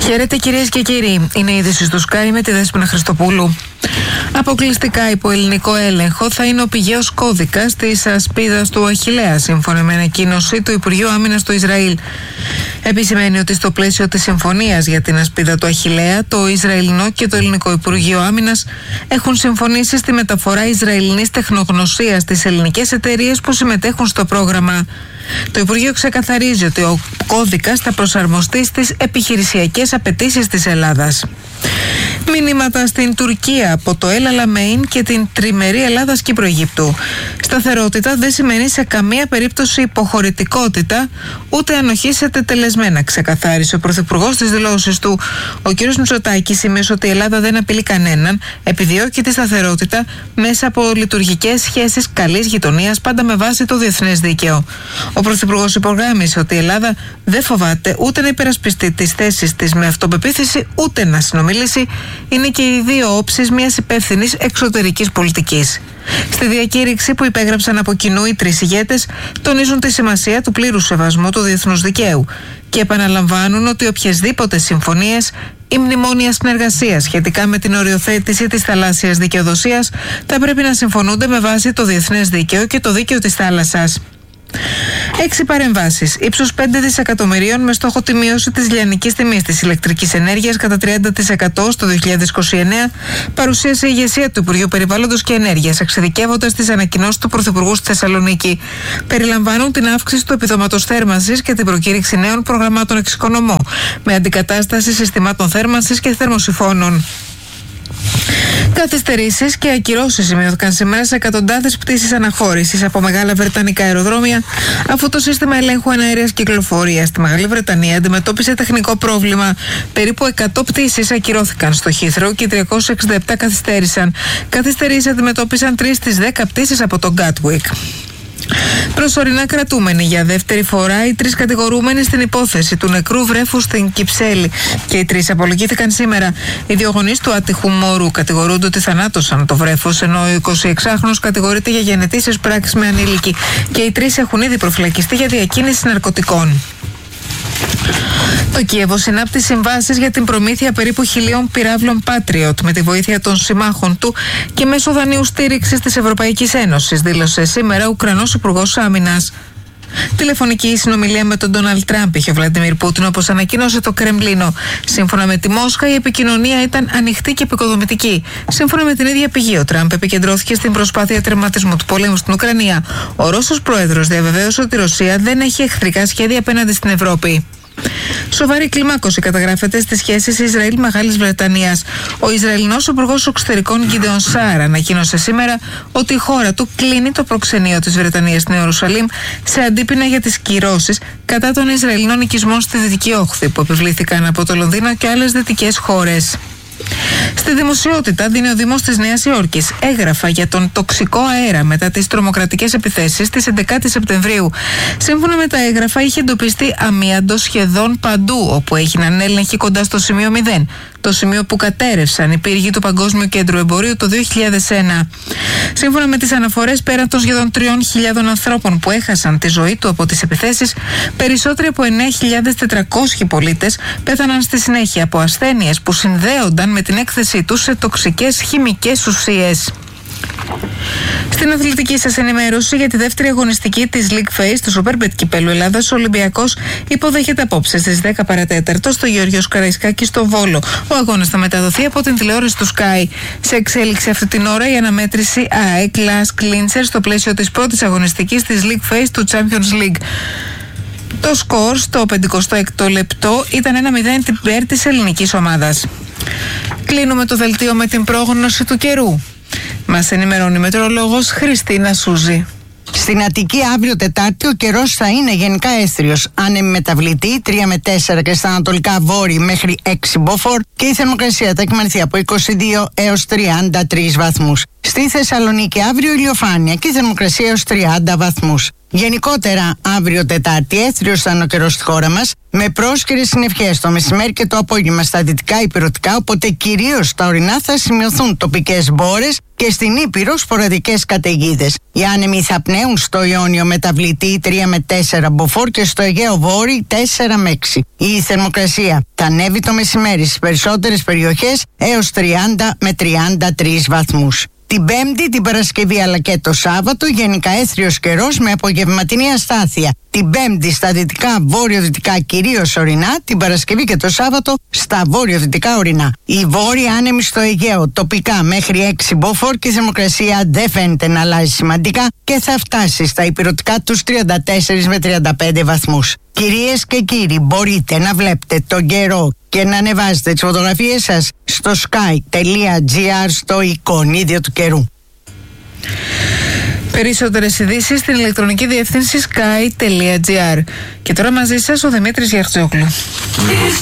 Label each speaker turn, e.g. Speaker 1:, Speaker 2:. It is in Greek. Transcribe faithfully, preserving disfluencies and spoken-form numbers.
Speaker 1: Χαίρετε κυρίες και κύριοι, είναι η είδηση στο Sky με τη Δέσποινα Χριστοπούλου. Αποκλειστικά υπό ελληνικό έλεγχο θα είναι ο πηγαίος κώδικας της ασπίδας του Αχιλλέα, σύμφωνα με ανακοίνωση του Υπουργείου Άμυνας του Ισραήλ. Επισημαίνει ότι στο πλαίσιο της συμφωνίας για την ασπίδα του Αχιλλέα, το Ισραηλινό και το Ελληνικό Υπουργείο Άμυνας έχουν συμφωνήσει στη μεταφορά Ισραηλινής τεχνογνωσίας στις ελληνικές εταιρείες που συμμετέχουν στο πρόγραμμα. Το Υπουργείο ξεκαθαρίζει ότι ο κώδικας θα προσαρμοστεί στις επιχειρησιακές απαιτήσεις της Ελλάδας. Μηνύματα στην Τουρκία από το El Alamein και την τριμερή Ελλάδας-Κύπρο-Αιγύπτου. Σταθερότητα δεν σημαίνει σε καμία περίπτωση υποχωρητικότητα, ούτε ανοχή σε τετελεσμένα, ξεκαθάρισε ο Πρωθυπουργός στις δηλώσεις του. Ο κ. Μητσοτάκης σημείωσε ότι η Ελλάδα δεν απειλεί κανέναν, επιδιώκει τη σταθερότητα μέσα από λειτουργικές σχέσεις καλής γειτονίας, πάντα με βάση το διεθνές δίκαιο. Ο Πρωθυπουργός υπογράμμισε ότι η Ελλάδα δεν φοβάται ούτε να υπερασπιστεί τις θέσεις της με αυτοπεποίθηση, ούτε να συνομιλήσει. Είναι και οι δύο όψεις μιας υπεύθυνης εξωτερικής πολιτικής. Στη διακήρυξη που υπέγραψαν από κοινού οι τρεις ηγέτες, τονίζουν τη σημασία του πλήρους σεβασμού του διεθνούς δικαίου και επαναλαμβάνουν ότι οποιασδήποτε συμφωνίες ή μνημόνια συνεργασίας σχετικά με την οριοθέτηση της θαλάσσιας δικαιοδοσίας θα πρέπει να συμφωνούνται με βάση το διεθνές δίκαιο και το δίκαιο της θάλασσας. Έξι παρεμβάσεις ύψους πέντε δισεκατομμυρίων με στόχο τη μείωση της λιανικής τιμής της ηλεκτρικής ενέργειας κατά τριάντα τοις εκατό στο δύο χιλιάδες είκοσι εννέα παρουσίασε η ηγεσία του Υπουργείου Περιβάλλοντος και Ενέργειας, εξειδικεύοντας τις ανακοινώσεις του Πρωθυπουργού στη Θεσσαλονίκη. Περιλαμβάνουν την αύξηση του επιδόματος θέρμανσης και την προκήρυξη νέων προγραμμάτων εξοικονομώ, με αντικατάσταση συστημάτων θέρμανσης και θερμοσυφώνων. Καθυστερήσεις και ακυρώσεις σημειώθηκαν σήμερα σε εκατοντάδες πτήσεις αναχώρησης από μεγάλα βρετανικά αεροδρόμια, αφού το σύστημα ελέγχου εναέριας κυκλοφορίας στη Μεγάλη Βρετανία αντιμετώπισε τεχνικό πρόβλημα. Περίπου εκατό πτήσεις ακυρώθηκαν στο Heathrow και τριακόσιες εξήντα επτά καθυστέρησαν. Καθυστερήσεις αντιμετώπισαν τρεις στις δέκα πτήσεις από το Gatwick. Προσωρινά κρατούμενοι για δεύτερη φορά οι τρεις κατηγορούμενοι στην υπόθεση του νεκρού βρέφους στην Κυψέλη, και οι τρεις απολογήθηκαν σήμερα. Οι δύο γονείς του άτυχου μωρού κατηγορούνται ότι θανάτωσαν το βρέφος, ενώ ο εικοσιεξάχρονος κατηγορείται για γενετήσεις πράξεις με ανήλικη, και οι τρεις έχουν ήδη προφυλακιστεί για διακίνηση ναρκωτικών. Το Κίεβο συνάπτει συμβάσεις για την προμήθεια περίπου χιλίων πυράβλων Patriot με τη βοήθεια των συμμάχων του και μέσω δανείου στήριξης της Ευρωπαϊκής Ένωσης, δήλωσε σήμερα ο Ουκρανός Υπουργός Άμυνας. Τηλεφωνική συνομιλία με τον Ντόναλντ Τραμπ είχε ο Βλαντιμίρ Πούτιν, όπως ανακοίνωσε το Κρεμλίνο. Σύμφωνα με τη Μόσχα, η επικοινωνία ήταν ανοιχτή και επικοδομητική. Σύμφωνα με την ίδια πηγή, ο Τραμπ επικεντρώθηκε στην προσπάθεια τερματισμού του πολέμου στην Ουκρανία. Ο Ρώσος πρόεδρος διαβεβαίωσε ότι η Ρωσία δεν έχει εχθρικά σχέδια απέναντι στην Ευρώπη. Σοβαρή κλιμάκωση καταγράφεται στις σχέσεις Ισραήλ-Μεγάλης Βρετανίας. Ο Ισραηλινός Υπουργός Εξωτερικών Γκίντεον Σαάρ ανακοίνωσε σήμερα ότι η χώρα του κλείνει το προξενείο της Βρετανίας στην Ιερουσαλήμ σε αντίπεινα για τις κυρώσεις κατά των Ισραηλινών οικισμών στη Δυτική Όχθη που επιβλήθηκαν από το Λονδίνο και άλλες δυτικές χώρες. Στη δημοσιότητα δίνει ο Δήμος της Νέας Υόρκης έγγραφα για τον τοξικό αέρα μετά τις τρομοκρατικές επιθέσεις της έντεκα Σεπτεμβρίου. Σύμφωνα με τα έγγραφα, είχε εντοπιστεί αμίαντο σχεδόν παντού, όπου έγιναν έλεγχοι κοντά στο σημείο μηδέν, το σημείο που κατέρευσαν οι πύργοι του Παγκόσμιου Κέντρου Εμπορίου το δύο χιλιάδες ένα. Σύμφωνα με τις αναφορές, πέραν των σχεδόν τριών χιλιάδων ανθρώπων που έχασαν τη ζωή του από τις επιθέσεις, περισσότεροι από εννέα χιλιάδες τετρακόσιοι πολίτες πέθαναν στη συνέχεια από ασθένειες που συνδέονταν με την έκθεσή τους σε τοξικές χημικές ουσίες. Στην αθλητική σας ενημέρωση για τη δεύτερη αγωνιστική της League Phase του Superbet Κυπέλλου Ελλάδας, ο Ολυμπιακός υποδέχεται απόψε στις δέκα παρατέταρτο στο Γεώργιος Καραϊσκάκη στο Βόλο. Ο αγώνας θα μεταδοθεί από την τηλεόραση του Sky. Σε εξέλιξη αυτή την ώρα η αναμέτρηση ΑΕΚ Las Clincher στο πλαίσιο της πρώτης αγωνιστικής της League Phase του Champions League. Το σκορ στο πενηκοστό έκτο λεπτό ήταν ένα μηδέν υπέρ της ελληνικής ομάδας. Κλείνουμε το δελτίο με την πρόγνωση του καιρού. Μας ενημερώνει η μετεωρολόγος Χριστίνα Σούζη.
Speaker 2: Στην Αττική αύριο Τετάρτη ο καιρός θα είναι γενικά αίστριος. Άνεμη μεταβλητή τρία με τέσσερα και στα ανατολικά βόρει μέχρι έξι μποφόρ, και η θερμοκρασία θα εκμανθεί από είκοσι δύο έως τριάντα τρεις βαθμούς. Στη Θεσσαλονίκη αύριο ηλιοφάνεια και η θερμοκρασία έως τριάντα βαθμούς. Γενικότερα, αύριο Τετάρτη, έθριος θα είναι ο καιρός στη χώρα μας, με πρόσκαιρες συννεφιές το μεσημέρι και το απόγευμα στα δυτικά υπηρετικά, οπότε κυρίως στα ορεινά θα σημειωθούν τοπικές μπόρες και στην Ήπειρο σποραδικές καταιγίδες. Οι άνεμοι θα πνέουν στο Ιόνιο μεταβλητή τρία με τέσσερα μποφόρ και στο Αιγαίο Βόρειο τέσσερα με έξι. Η θερμοκρασία θα ανέβει το μεσημέρι στις περισσότερες περιοχές έως τριάντα με τριάντα τρεις βαθμούς. Την Πέμπτη, την Παρασκευή αλλά και το Σάββατο γενικά έθριος καιρός με απογευματινή αστάθεια. Την Πέμπτη στα δυτικά βόρειο-δυτικά κυρίως ορεινά, την Παρασκευή και το Σάββατο στα βόρειο-δυτικά ορεινά. Οι βόρειοι άνεμοι στο Αιγαίο τοπικά μέχρι έξι μποφόρ και η θερμοκρασία δεν φαίνεται να αλλάζει σημαντικά και θα φτάσει στα ηπειρωτικά τους τριάντα τέσσερα με τριάντα πέντε βαθμούς. Κυρίες και κύριοι, μπορείτε να βλέπετε τον καιρό και να ανεβάζετε τις φωτογραφίες σας στο sky.gr στο εικονίδιο του καιρού.
Speaker 1: Περισσότερες ειδήσεις στην ηλεκτρονική διεύθυνση sky.gr. Και τώρα μαζί σας ο Δημήτρης Γιαχτζόγλου.